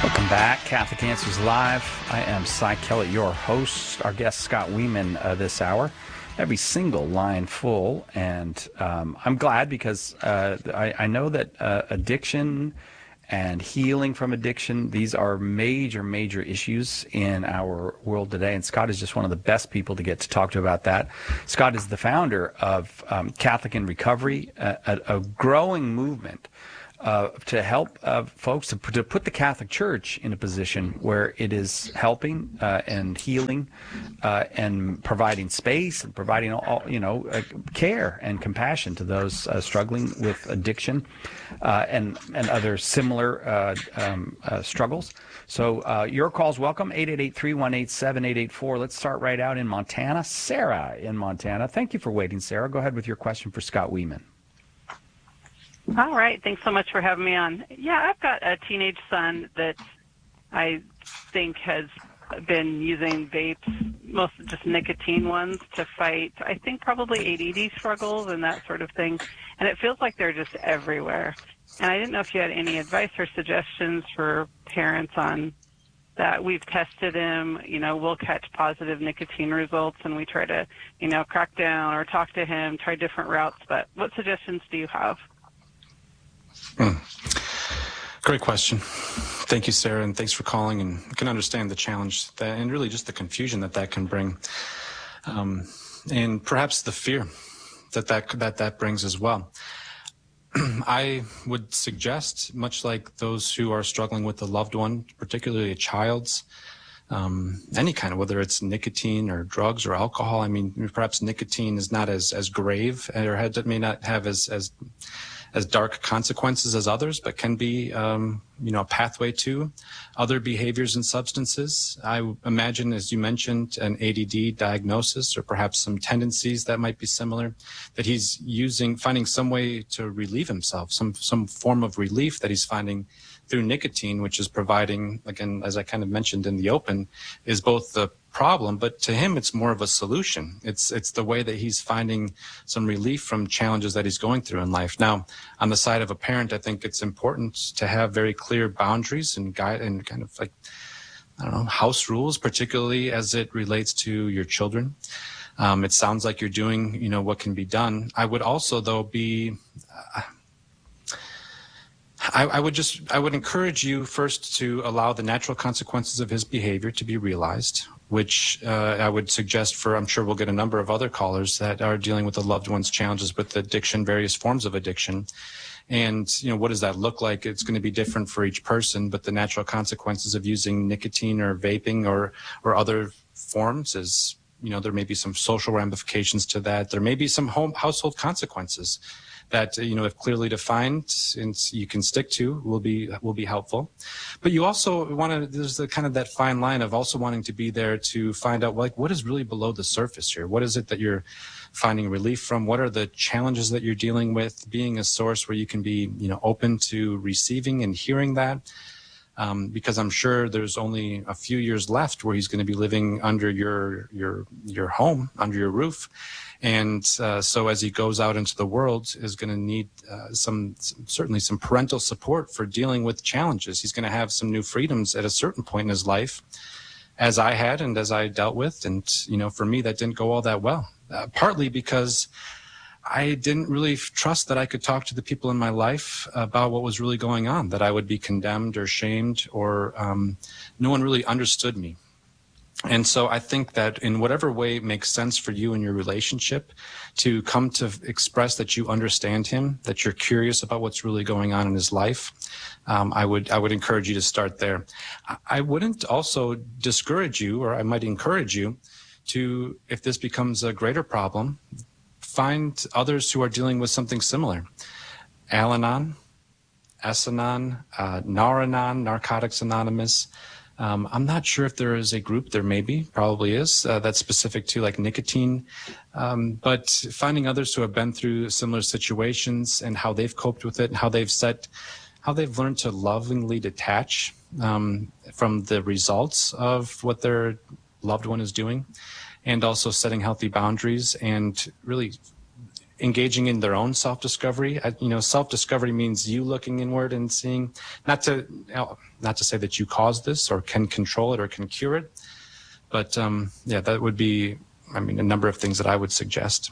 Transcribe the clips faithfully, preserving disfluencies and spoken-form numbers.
Welcome back, Catholic Answers Live. I am Cy Kellett, your host. Our guest, Scott Wieman, uh, this hour. Every single line full, and um, I'm glad because uh, I, I know that uh, addiction and healing from addiction, these are major, major issues in our world today, and Scott is just one of the best people to get to talk to about that. Scott is the founder of um, Catholic in Recovery, a, a, a growing movement Uh, to help uh, folks to, to put the Catholic Church in a position where it is helping uh, and healing uh, and providing space and providing all, you know, uh, care and compassion to those uh, struggling with addiction uh, and and other similar uh, um, uh, struggles. So uh, your call's welcome, eight eight eight, three one eight, seven eight eight four. Let's start right out in Montana. Sarah in Montana. Thank you for waiting, Sarah. Go ahead with your question for Scott Wieman. All right. Thanks so much for having me on. Yeah, I've got a teenage son that I think has been using vapes, most just nicotine ones, to fight, I think, probably A D D struggles and that sort of thing. And it feels like they're just everywhere. And I didn't know if you had any advice or suggestions for parents on that. We've tested him, you know, we'll catch positive nicotine results, and we try to, you know, crack down or talk to him, try different routes. But what suggestions do you have? Mm. Great question. Thank you, Sarah, and thanks for calling. And I can understand the challenge that, and really just the confusion that that can bring, um, and perhaps the fear that that that, that brings as well. I would suggest, much like those who are struggling with a loved one, particularly a child's, um, any kind of, whether it's nicotine or drugs or alcohol. I mean, perhaps nicotine is not as as grave, or had, may not have as as as dark consequences as others, but can be, um, you know, a pathway to other behaviors and substances. I imagine, as you mentioned, an A D D diagnosis or perhaps some tendencies that might be similar, that he's using, finding some way to relieve himself, some, some form of relief that he's finding through nicotine, which is providing, again, as I kind of mentioned in the open, is both the problem, but to him, it's more of a solution. It's it's the way that he's finding some relief from challenges that he's going through in life. Now, on the side of a parent, I think it's important to have very clear boundaries and guide and kind of like, I don't know, house rules, particularly as it relates to your children. Um, it sounds like you're doing, you know, what can be done. I would also, though, be uh, I, I would just, I would encourage you first to allow the natural consequences of his behavior to be realized, which uh, I would suggest for, I'm sure we'll get a number of other callers that are dealing with the loved one's challenges with addiction, various forms of addiction. And, you know, what does that look like? It's going to be different for each person, but the natural consequences of using nicotine or vaping or, or other forms is, you know, there may be some social ramifications to that. There may be some home household consequences that, you know, if clearly defined and you can stick to, will be will be helpful. But you also want to, there's the kind of that fine line of also wanting to be there to find out, like, what is really below the surface here? What is it that you're finding relief from? What are the challenges that you're dealing with? Being a source where you can be, you know, open to receiving and hearing that. Um, because I'm sure there's only a few years left where he's going to be living under your your your home, under your roof. And uh, so as he goes out into the world, is going to need uh, some, some, certainly some parental support for dealing with challenges. He's going to have some new freedoms at a certain point in his life, as I had and as I dealt with. And, you know, for me, that didn't go all that well, uh, partly because I didn't really trust that I could talk to the people in my life about what was really going on, that I would be condemned or shamed, or um, no one really understood me. And so I think that in whatever way makes sense for you in your relationship, to come to express that you understand him, that you're curious about what's really going on in his life, um, I would I would encourage you to start there. I wouldn't also discourage you, or I might encourage you to, if this becomes a greater problem, find others who are dealing with something similar. Al-Anon, S-Anon, uh, Nar-Anon, Narcotics Anonymous. Um, I'm not sure if there is a group, there may be, probably is, uh, that's specific to like nicotine. Um, but finding others who have been through similar situations and how they've coped with it and how they've set, how they've learned to lovingly detach um, from the results of what their loved one is doing, and also setting healthy boundaries and really engaging in their own self-discovery. I, you know, self-discovery means you looking inward and seeing, not to, you know, not to say that you caused this or can control it or can cure it, but um, yeah, that would be, I mean, a number of things that I would suggest.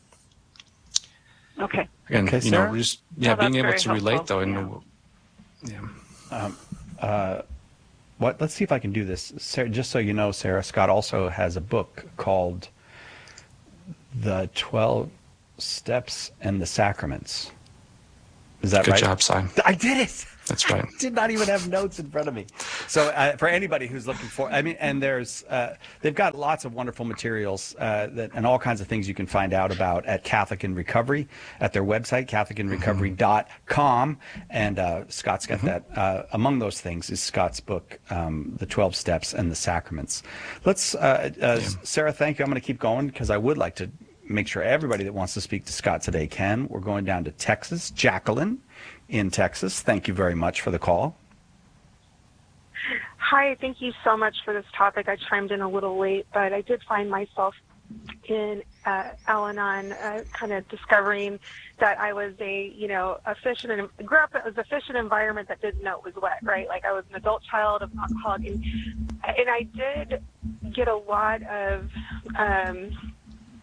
Okay. And, okay, you Sarah? know, just, yeah, Oh, being able that's to very relate helpful. though. And, Yeah. yeah. Um, uh, what? Let's see if I can do this. Sarah, just so you know, Sarah, Scott also has a book called The twelve Steps and the Sacraments. Is that Good right? job, Si. I did it. That's right. I did not even have notes in front of me. So uh, for anybody who's looking for, I mean, and there's, uh, they've got lots of wonderful materials uh, that and all kinds of things you can find out about at Catholic in Recovery at their website, catholic in recovery dot com. And uh, Scott's got mm-hmm. that. Uh, among those things is Scott's book, um, The twelve Steps and the Sacraments. Let's, uh, uh, yeah. Sarah, thank you. I'm going to keep going because I would like to make sure everybody that wants to speak to Scott today can. We're going down to Texas. Jacqueline in Texas. Thank you very much for the call. Hi, thank you so much for this topic. I chimed in a little late, but I did find myself in uh, Al-Anon, uh, kind of discovering that I was a, you know, a fish in an, grew up, it was a fish in an environment that didn't know it was wet, right? Like I was an adult child of an alcoholic, and, and I did get a lot of um,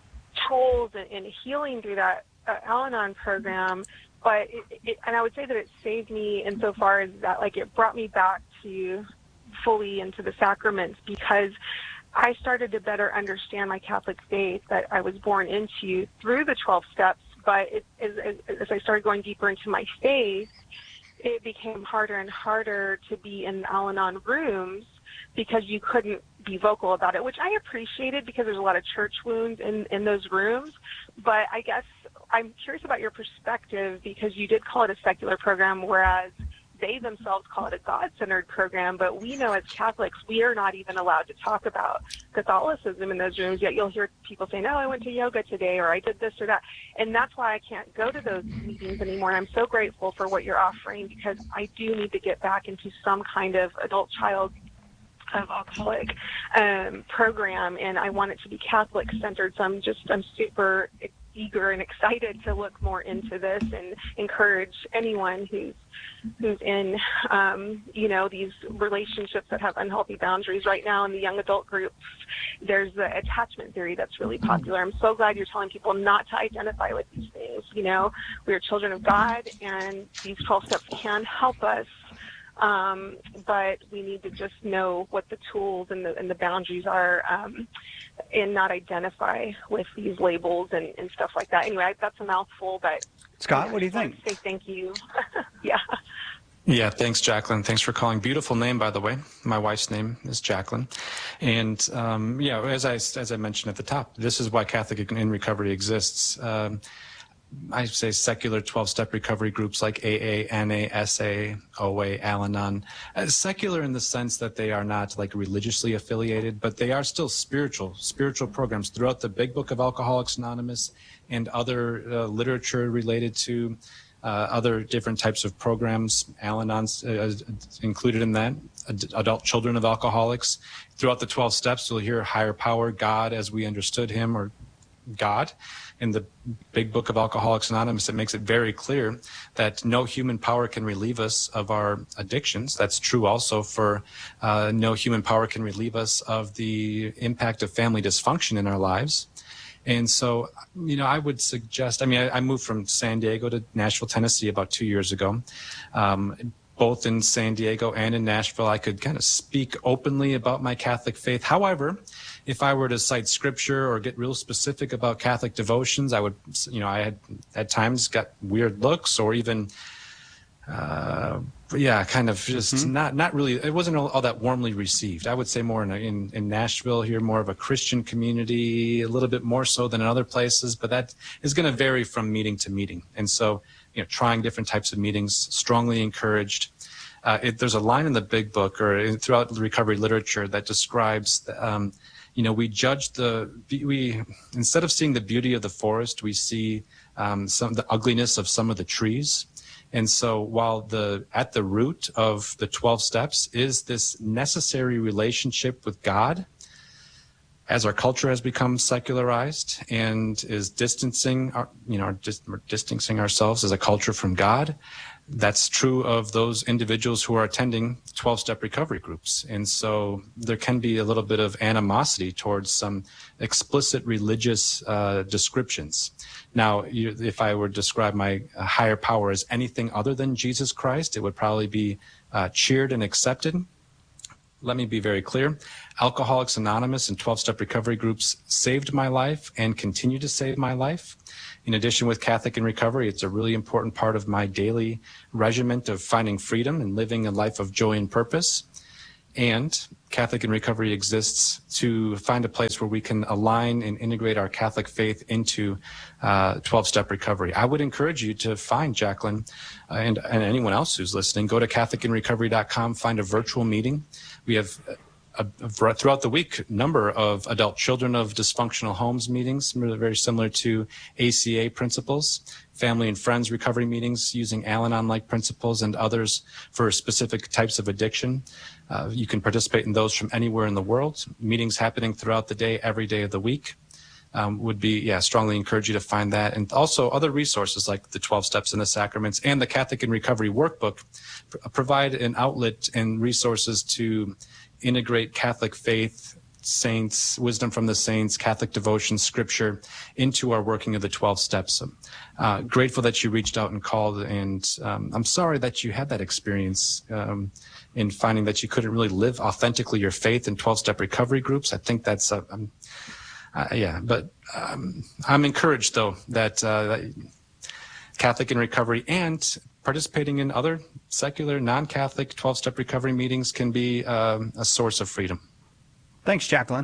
tools and, and healing through that uh, Al-Anon program. But it, it, and I would say that it saved me insofar as that, like, it brought me back to fully into the sacraments because I started to better understand my Catholic faith that I was born into through the twelve steps. But it, as, as I started going deeper into my faith, it became harder and harder to be in Al-Anon rooms because you couldn't be vocal about it, which I appreciated because there's a lot of church wounds in, in those rooms. But I guess I'm curious about your perspective because you did call it a secular program, whereas they themselves call it a God-centered program. But we know as Catholics, we are not even allowed to talk about Catholicism in those rooms, yet you'll hear people saying, oh, I went to yoga today, or I did this or that. And that's why I can't go to those meetings anymore. And I'm so grateful for what you're offering because I do need to get back into some kind of adult-child of alcoholic um, program, and I want it to be Catholic-centered. So I'm just, I'm super eager and excited to look more into this and encourage anyone who's who's in, um, you know, these relationships that have unhealthy boundaries right now in the young adult groups. There's the attachment theory that's really popular. I'm so glad you're telling people not to identify with these things. You know, we are children of God, and these twelve steps can help us. Um, but we need to just know what the tools and the, and the boundaries are um, and not identify with these labels and, and stuff like that. Anyway, that's a mouthful, but... Scott, you know, what do you think? Say thank you. Yeah. Yeah, thanks, Jacqueline. Thanks for calling. Beautiful name, by the way. My wife's name is Jacqueline. And, um, yeah, as I, as I mentioned at the top, this is why Catholic in Recovery exists. Um, I say secular twelve-step recovery groups like A A, N A, S A, O A, Al-Anon. Uh, secular in the sense that they are not like religiously affiliated, but they are still spiritual, spiritual programs throughout the Big Book of Alcoholics Anonymous and other uh, literature related to uh, other different types of programs. Al-Anon's uh, included in that, Ad- adult children of alcoholics. Throughout the twelve steps, you'll hear higher power, God as we understood him, or God. In the Big Book of Alcoholics Anonymous, it makes it very clear that no human power can relieve us of our addictions. That's true also for uh, no human power can relieve us of the impact of family dysfunction in our lives. And so, you know, I would suggest, I mean, I, I moved from San Diego to Nashville, Tennessee about two years ago. Um, both in San Diego and in Nashville, I could kind of speak openly about my Catholic faith. However, if I were to cite scripture or get real specific about Catholic devotions, I would, you know, I had at times got weird looks or even, uh, yeah, kind of just mm-hmm. not, not really, it wasn't all, all that warmly received. I would say more in, a, in, in Nashville here, more of a Christian community, a little bit more so than in other places, but that is going to vary from meeting to meeting. And so, you know, trying different types of meetings, strongly encouraged. Uh, it, there's a line in the Big Book or in, throughout the recovery literature that describes, the, um, you know, we judge the, we, instead of seeing the beauty of the forest, we see um, some the ugliness of some of the trees. And so while the, at the root of the twelve steps is this necessary relationship with God, as our culture has become secularized and is distancing, our, you know, just we're distancing ourselves as a culture from God. That's true of those individuals who are attending twelve-step recovery groups. And so there can be a little bit of animosity towards some explicit religious uh, descriptions. Now, you, if I were to describe my uh, higher power as anything other than Jesus Christ, it would probably be uh, cheered and accepted. Let me be very clear. Alcoholics Anonymous and twelve-step recovery groups saved my life and continue to save my life. In addition, with Catholic in Recovery, it's a really important part of my daily regimen of finding freedom and living a life of joy and purpose. And Catholic in Recovery exists to find a place where we can align and integrate our Catholic faith into uh, twelve-step recovery. I would encourage you to find Jacqueline uh, and, and anyone else who's listening. Go to Catholic in Recovery dot com, find a virtual meeting. We have a, a, throughout the week, number of adult children of dysfunctional homes meetings, very similar to A C A principles, family and friends recovery meetings using Al-Anon-like principles and others for specific types of addiction. Uh, you can participate in those from anywhere in the world. Meetings happening throughout the day, every day of the week. Um, would be, yeah, strongly encourage you to find that. And also other resources like the twelve Steps in the Sacraments and the Catholic in Recovery Workbook pr- provide an outlet and resources to integrate Catholic faith, saints, wisdom from the saints, Catholic devotion, scripture into our working of the twelve steps. Uh, grateful that you reached out and called, and um, I'm sorry that you had that experience um, in finding that you couldn't really live authentically your faith in twelve-step recovery groups. I think that's, uh, um, uh, yeah, but um, I'm encouraged, though, that, uh, that Catholic in Recovery and participating in other secular, non-Catholic twelve-step recovery meetings can be um, a source of freedom. Thanks, Jacqueline.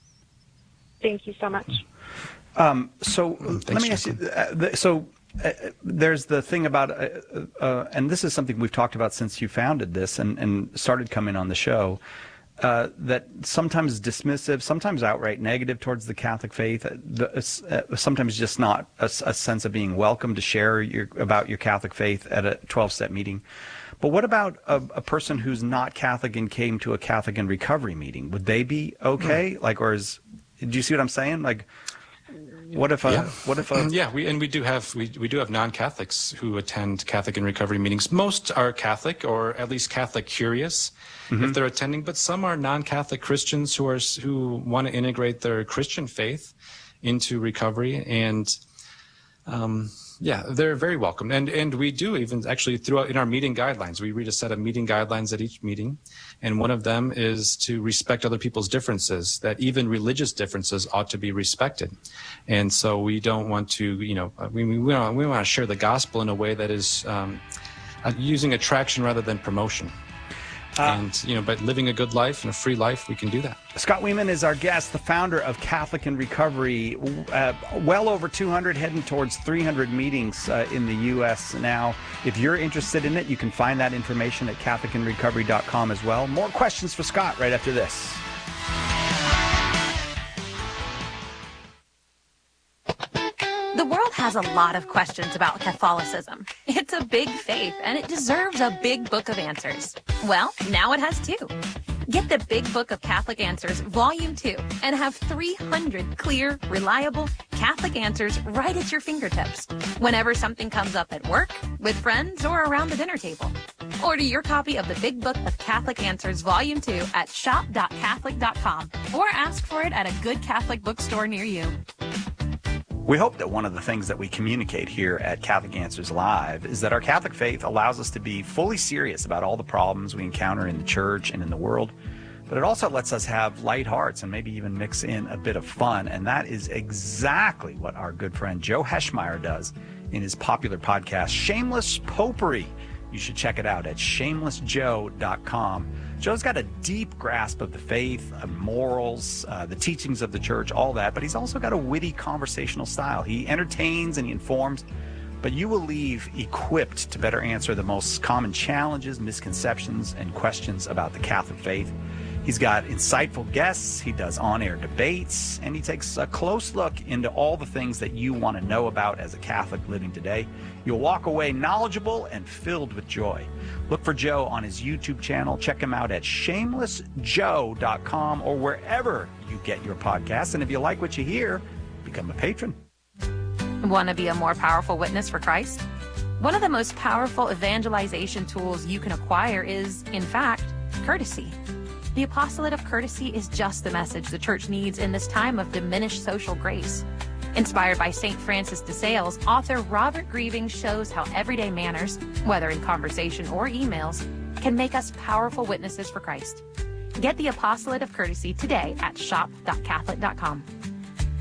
Thank you so much. Um, so Thanks, let me ask you, uh, the, so uh, there's the thing about, uh, uh, and this is something we've talked about since you founded this and, and started coming on the show, uh, that sometimes dismissive, sometimes outright negative towards the Catholic faith, the, uh, sometimes just not a, a sense of being welcome to share your, about your Catholic faith at a twelve-step meeting. But what about a, a person who's not Catholic and came to a Catholic in Recovery meeting? Would they be okay? Mm. Like, or is, do you see what I'm saying? Like, what if a, yeah. what if a, yeah, we, and we do have, we, we do have non-Catholics who attend Catholic in Recovery meetings. Most are Catholic, or at least Catholic curious, mm-hmm. if they're attending, but some are non-Catholic Christians who are, who want to integrate their Christian faith into recovery. And, um, yeah, they're very welcome. And and we do even actually throughout in our meeting guidelines, we read a set of meeting guidelines at each meeting. And one of them is to respect other people's differences, that even religious differences ought to be respected. And so we don't want to, you know, we, we, want, we want to share the gospel in a way that is um, using attraction rather than promotion. Uh, and, you know, but living a good life and a free life, we can do that. Scott Wieman is our guest, the founder of Catholic in Recovery. Uh, well over two hundred, heading towards three hundred meetings uh, in the U S now. If you're interested in it, you can find that information at Catholic in Recovery dot com as well. More questions for Scott right after this. The world has a lot of questions about Catholicism. It's a big faith, and it deserves a big book of answers. Well, now it has two. Get the Big Book of Catholic Answers, Volume two, and have three hundred clear, reliable Catholic answers right at your fingertips, whenever something comes up at work, with friends, or around the dinner table. Order your copy of the Big Book of Catholic Answers, Volume two at shop dot catholic dot com, or ask for it at a good Catholic bookstore near you. We hope that one of the things that we communicate here at Catholic Answers Live is that our Catholic faith allows us to be fully serious about all the problems we encounter in the church and in the world, but it also lets us have light hearts and maybe even mix in a bit of fun, and that is exactly what our good friend Joe Heschmeyer does in his popular podcast, Shameless Popery. You should check it out at shameless joe dot com. Joe's got a deep grasp of the faith, of morals, uh, the teachings of the church, all that, but he's also got a witty conversational style. He entertains and he informs, but you will leave equipped to better answer the most common challenges, misconceptions, and questions about the Catholic faith. He's got insightful guests, he does on-air debates, and he takes a close look into all the things that you want to know about as a Catholic living today. You'll walk away knowledgeable and filled with joy. Look for Joe on his YouTube channel. Check him out at shameless joe dot com or wherever you get your podcasts. And if you like what you hear, become a patron. Want to be a more powerful witness for Christ? One of the most powerful evangelization tools you can acquire is, in fact, courtesy. The apostolate of courtesy is just the message the church needs in this time of diminished social grace. Inspired by Saint Francis de Sales, author Robert Grieving shows how everyday manners, whether in conversation or emails, can make us powerful witnesses for Christ. Get the apostolate of courtesy today at shop dot catholic dot com.